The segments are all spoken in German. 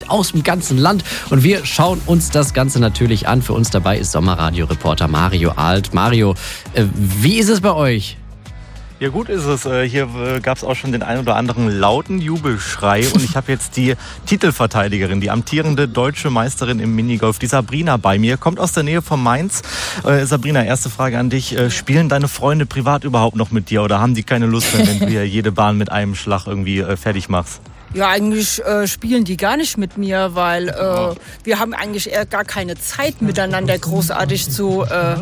Musik aus dem ganzen Land. Und wir schauen uns das Ganze natürlich an. Für uns dabei ist Sommerradio-Reporter Mario Alt. Mario, wie ist es bei euch? Ja, gut ist es. Hier gab es auch schon den ein oder anderen lauten Jubelschrei. Und ich habe jetzt die Titelverteidigerin, die amtierende deutsche Meisterin im Minigolf, die Sabrina, bei mir. Kommt aus der Nähe von Mainz. Sabrina, erste Frage an dich. Spielen deine Freunde privat überhaupt noch mit dir oder haben die keine Lust mehr, wenn du hier jede Bahn mit einem Schlag irgendwie fertig machst? Ja, eigentlich spielen die gar nicht mit mir, weil wir haben eigentlich eher gar keine Zeit miteinander großartig sag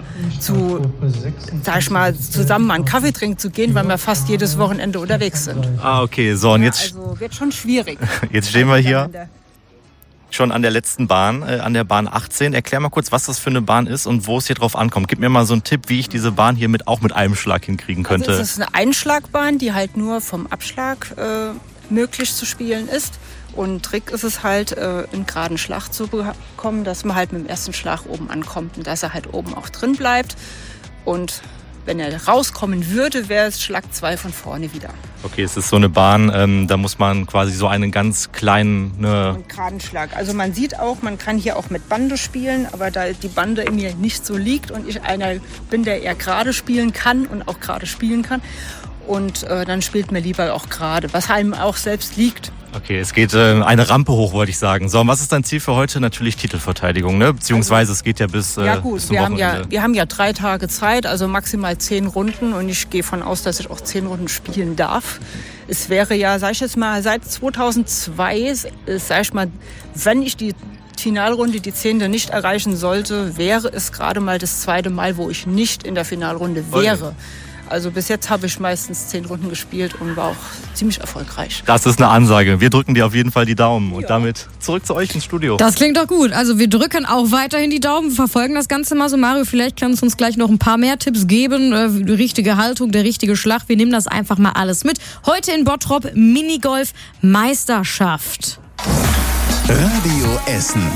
ich mal, zusammen mal einen Kaffee trinken zu gehen, weil wir fast jedes Wochenende unterwegs sind. Ah, okay, so und jetzt... Also wird schon schwierig. Jetzt stehen wir hier schon an der letzten Bahn, an der Bahn 18. Erklär mal kurz, was das für eine Bahn ist und wo es hier drauf ankommt. Gib mir mal so einen Tipp, wie ich diese Bahn hier auch mit einem Schlag hinkriegen könnte. Also es ist eine Einschlagbahn, die halt nur vom Abschlag möglich zu spielen ist. Und Trick ist es halt, einen geraden Schlag zu bekommen, dass man halt mit dem ersten Schlag oben ankommt und dass er halt oben auch drin bleibt. Und wenn er rauskommen würde, wäre es Schlag 2 von vorne wieder. Okay, es ist so eine Bahn, da muss man quasi so einen ganz kleinen... Einen geraden Schlag. Also man sieht auch, man kann hier auch mit Bande spielen, aber da die Bande in mir nicht so liegt und ich einer bin, der eher gerade spielen kann und auch gerade spielen kann. Und dann spielt mir lieber auch gerade, was einem auch selbst liegt. Okay, es geht eine Rampe hoch, wollte ich sagen. So, und was ist dein Ziel für heute? Natürlich Titelverteidigung, ne? Beziehungsweise es geht ja bis zum Wochenende. Wir haben ja 3 Tage Zeit, also maximal 10 Runden. Und ich gehe von aus, dass ich auch 10 Runden spielen darf. Es wäre ja, sag ich jetzt mal, seit 2002, sag ich mal, wenn ich die Finalrunde, die 10. nicht erreichen sollte, wäre es gerade mal das 2. Mal, wo ich nicht in der Finalrunde wäre. Also bis jetzt habe ich meistens 10 Runden gespielt und war auch ziemlich erfolgreich. Das ist eine Ansage. Wir drücken dir auf jeden Fall die Daumen. Und damit zurück zu euch ins Studio. Das klingt doch gut. Also wir drücken auch weiterhin die Daumen, verfolgen das Ganze mal so. Mario, vielleicht kannst du uns gleich noch ein paar mehr Tipps geben. Die richtige Haltung, der richtige Schlag. Wir nehmen das einfach mal alles mit. Heute in Bottrop Minigolf-Meisterschaft. Radio Essen.